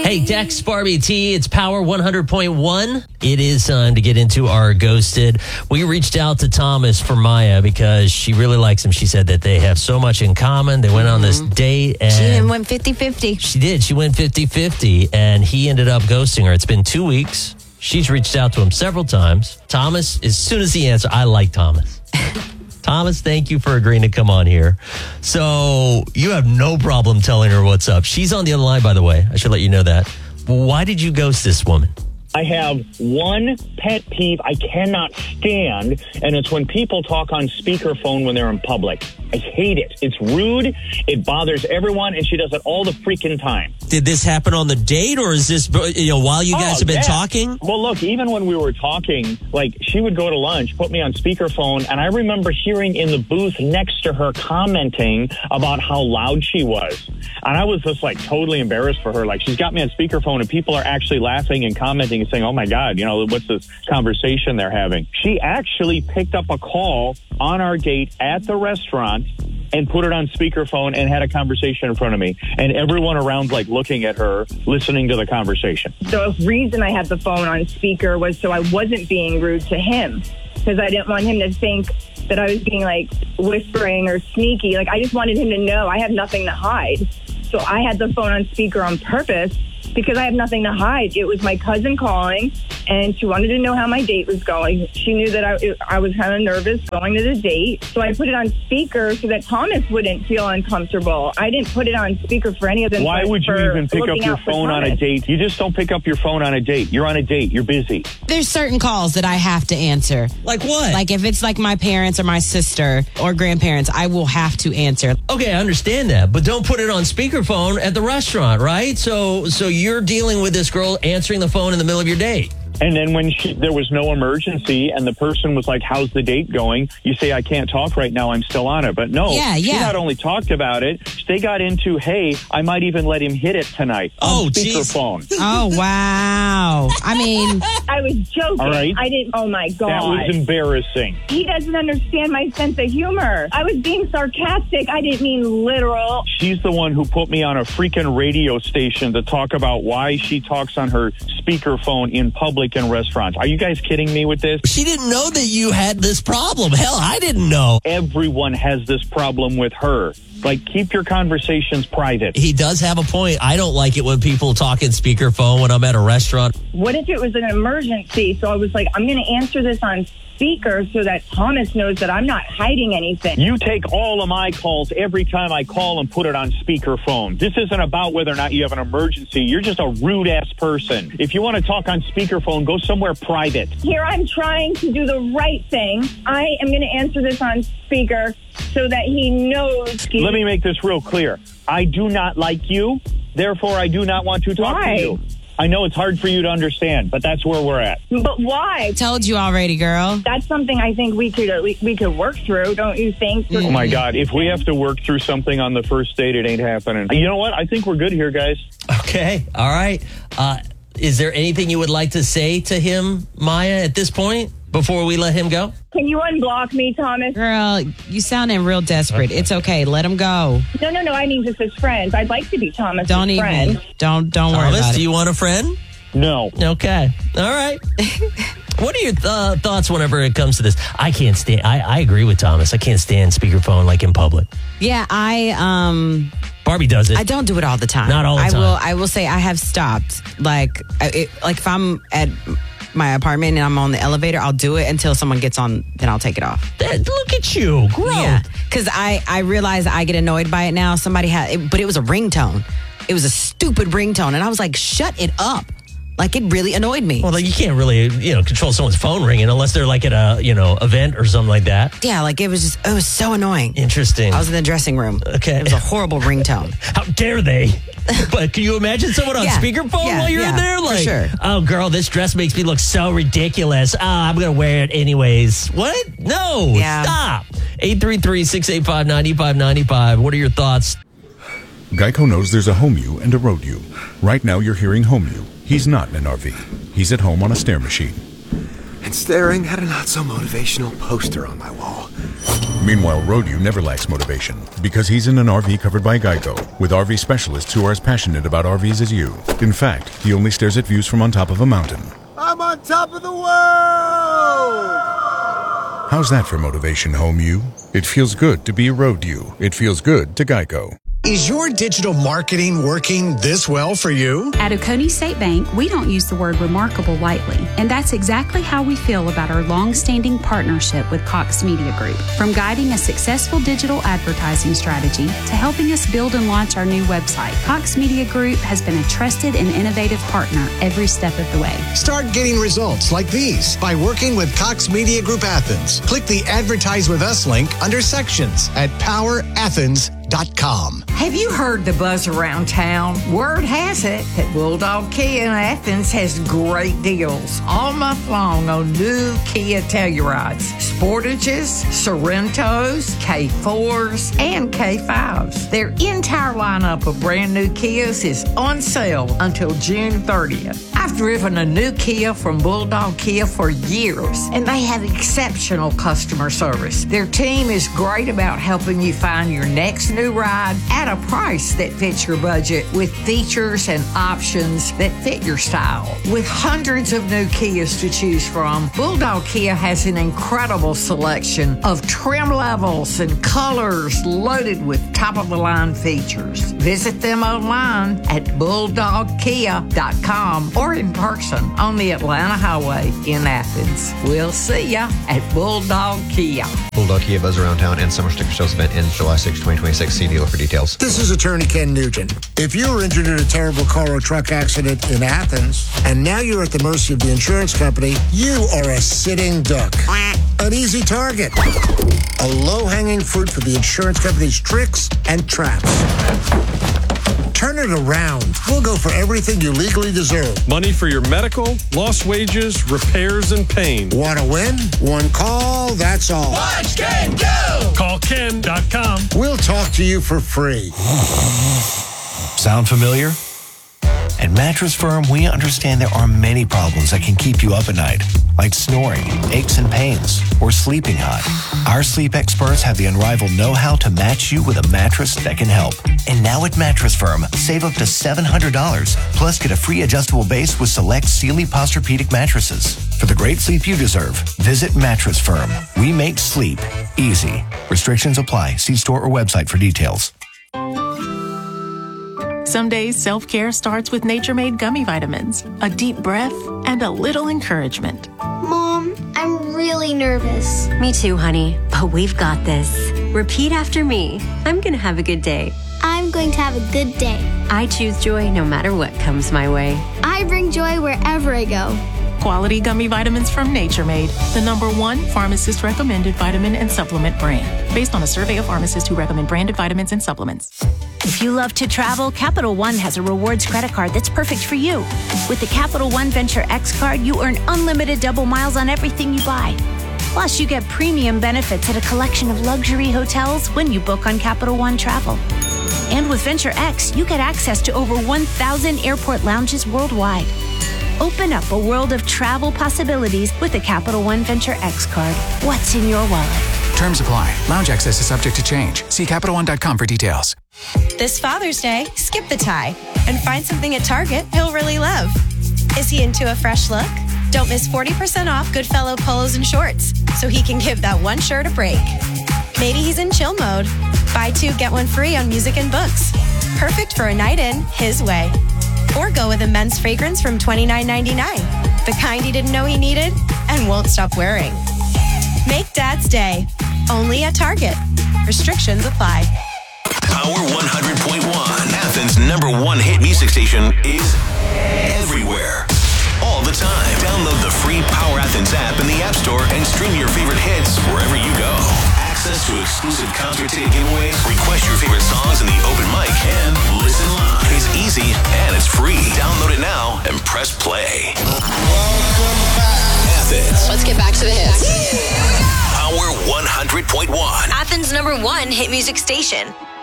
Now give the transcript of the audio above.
Hey, Dex, Barbie T, it's Power 100.1. It is time to get into our Ghosted. We reached out to Thomas for Maya because she really likes him. She said that they have so much in common. They went on this date. And she even went 50-50. She did. She went 50-50, and he ended up ghosting her. It's been 2 weeks. She's reached out to him several times. Thomas, as soon as he answered, I like Thomas. Thomas, thank you for agreeing to come on here. So you have no problem telling her what's up. She's on the other line, by the way. I should let you know that. Why did you ghost this woman? I have one pet peeve I cannot stand, and it's when people talk on speakerphone when they're in public. I hate it. It's rude. It bothers everyone, and she does it all the freaking time. Did this happen on the date, or is this, while you guys have been talking? Well, look, even when we were talking, like, she would go to lunch, put me on speakerphone, and I remember hearing in the booth next to her commenting about how loud she was. And I was just, like, totally embarrassed for her. Like, she's got me on speakerphone, and people are actually laughing and commenting and saying, oh, my God, what's this conversation they're having? She actually picked up a call on our date at the restaurant and put it on speakerphone and had a conversation in front of me. And everyone around, like, looking at her, listening to the conversation. The reason I had the phone on speaker was so I wasn't being rude to him, because I didn't want him to think that I was being, like, whispering or sneaky. Like, I just wanted him to know I have nothing to hide. So I had the phone on speaker on purpose because I have nothing to hide. It was my cousin calling, and she wanted to know how my date was going. She knew that I was kind of nervous going to the date, so I put it on speaker so that Thomas wouldn't feel uncomfortable. I didn't put it on speaker for any of them. Why would you even pick up your phone on a date? You just don't pick up your phone on a date. You're on a date. You're busy. There's certain calls that I have to answer. Like what? Like if it's like my parents or my sister or grandparents, I will have to answer. Okay, I understand that, but don't put it on speakerphone at the restaurant, right? So you're dealing with this girl answering the phone in the middle of your date. And then when there was no emergency and the person was like, how's the date going? You say, I can't talk right now. I'm still on it. But no, she not only talked about it, they got into, hey, I might even let him hit it tonight on speakerphone. Oh, wow. I mean, I was joking. All right. I didn't. Oh, my God. That was embarrassing. He doesn't understand my sense of humor. I was being sarcastic. I didn't mean literal. She's the one who put me on a freaking radio station to talk about why she talks on her speakerphone in public in restaurants. Are you guys kidding me with this? She didn't know that you had this problem. Hell, I didn't know. Everyone has this problem with her. Like, keep your conversations private. He does have a point. I don't like it when people talk in speakerphone when I'm at a restaurant. What if it was an emergency? So I was like, I'm going to answer this on speaker so that Thomas knows that I'm not hiding anything. You take all of my calls every time I call and put it on speakerphone. This isn't about whether or not you have an emergency. You're just a rude-ass person. If you want to talk on speakerphone, go somewhere private. Here I'm trying to do the right thing. I am going to answer this on speaker so that he knows. Let me make this real clear. I do not like you. Therefore, I do not want to talk to you. I know it's hard for you to understand, but that's where we're at. But why? Told you already, girl. That's something I think we could work through, don't you think? Oh, my God. If we have to work through something on the first date, it ain't happening. You know what? I think we're good here, guys. Okay. All right. Is there anything you would like to say to him, Maya, at this point before we let him go? Can you unblock me, Thomas? Girl, you sounding real desperate. Okay. It's okay. Let him go. No. I mean just as friends. I'd like to be Thomas's friend. Don't worry about it. Do you want a friend? No. Okay. All right. What are your thoughts whenever it comes to this? I can't stand. I agree with Thomas. I can't stand speakerphone like in public. Yeah, Barbie does it. I don't do it all the time. Not all the time. I will say I have stopped. Like if I'm at my apartment and I'm on the elevator, I'll do it until someone gets on, then I'll take it off. Look at you. Gross. Yeah, because I realize I get annoyed by it now. Somebody had it, but it was a ringtone. It was a stupid ringtone. And I was like, shut it up. Like, it really annoyed me. Well, like, you can't really, control someone's phone ringing unless they're like at a, event or something like that. Yeah, like it was so annoying. Interesting. I was in the dressing room. Okay. It was a horrible ringtone. How dare they? But can you imagine someone on speakerphone while you're in there? Like, for sure. Oh, girl, this dress makes me look so ridiculous. I'm going to wear it anyways. What? No. Yeah. Stop. 833-685-9595. What are your thoughts? Geico knows there's a home you and a road you. Right now you're hearing home you. He's not in an RV. He's at home on a stair machine. And staring at a not-so-motivational poster on my wall. Meanwhile, Roadview never lacks motivation because he's in an RV covered by Geico with RV specialists who are as passionate about RVs as you. In fact, he only stares at views from on top of a mountain. I'm on top of the world! How's that for motivation, Home U? It feels good to be Roadview. It feels good to Geico. Is your digital marketing working this well for you? At Oconee State Bank, we don't use the word remarkable lightly, and that's exactly how we feel about our long-standing partnership with Cox Media Group. From guiding a successful digital advertising strategy to helping us build and launch our new website, Cox Media Group has been a trusted and innovative partner every step of the way. Start getting results like these by working with Cox Media Group Athens. Click the Advertise with Us link under Sections at powerathens.com. Have you heard the buzz around town? Word has it that Bulldog Kia in Athens has great deals all month long on new Kia Tellurides, Sportages, Sorrentos, K4s, and K5s. Their entire lineup of brand new Kias is on sale until June 30th. I've driven a new Kia from Bulldog Kia for years, and they have exceptional customer service. Their team is great about helping you find your next new ride at a price that fits your budget with features and options that fit your style. With hundreds of new Kias to choose from, Bulldog Kia has an incredible selection of trim levels and colors loaded with top-of-the-line features. Visit them online at bulldogkia.com or in person on the Atlanta Highway in Athens. We'll see ya at Bulldog Kia. Bulldog Kia Buzz Around Town and Summer Sticker Sales event ends July 6, 2026. See dealer for details. This is attorney Ken Nugent. If you were injured in a terrible car or truck accident in Athens, and now you're at the mercy of the insurance company, you are a sitting duck. An easy target. A low-hanging fruit for the insurance company's tricks and traps. Turn it around. We'll go for everything you legally deserve. Money for your medical, lost wages, repairs, and pain. Want to win? One call, that's all. Watch Ken go! Call Ken.com. We'll talk to you for free. Sound familiar? At Mattress Firm, we understand there are many problems that can keep you up at night, like snoring, aches and pains, or sleeping hot. Our sleep experts have the unrivaled know-how to match you with a mattress that can help. And now at Mattress Firm, save up to $700, plus get a free adjustable base with select Sealy Posturepedic mattresses. For the great sleep you deserve, visit Mattress Firm. We make sleep easy. Restrictions apply. See store or website for details. Some days, self-care starts with Nature Made gummy vitamins, a deep breath, and a little encouragement. Mom, I'm really nervous. Me too, honey, but we've got this. Repeat after me. I'm going to have a good day. I'm going to have a good day. I choose joy no matter what comes my way. I bring joy wherever I go. Quality gummy vitamins from Nature Made, the #1 pharmacist-recommended vitamin and supplement brand, based on a survey of pharmacists who recommend branded vitamins and supplements. If you love to travel, Capital One has a rewards credit card that's perfect for you. With the Capital One Venture X card, you earn unlimited double miles on everything you buy. Plus, you get premium benefits at a collection of luxury hotels when you book on Capital One Travel. And with Venture X, you get access to over 1,000 airport lounges worldwide. Open up a world of travel possibilities with the Capital One Venture X card. What's in your wallet? Terms apply. Lounge access is subject to change. See CapitalOne.com for details. This Father's Day, skip the tie and find something at Target he'll really love. Is he into a fresh look? Don't miss 40% off Goodfellow polos and shorts so he can give that one shirt a break. Maybe he's in chill mode. Buy 2, get 1 free on music and books. Perfect for a night in his way. Or go with a men's fragrance from $29.99. The kind he didn't know he needed and won't stop wearing. Make Dad's Day. Only at Target. Restrictions apply. Power 100.1, Athens' #1 hit music station, is everywhere. All the time. Download the free Power Athens app in the App Store and stream your favorite hits wherever you go. Access to exclusive concert ticket giveaways, request your favorite songs in the open mic, and listen live. It's easy and it's free. Download it now and press play. Athens. Let's get back to the hits. Power 100.1. Athens' #1 hit music station.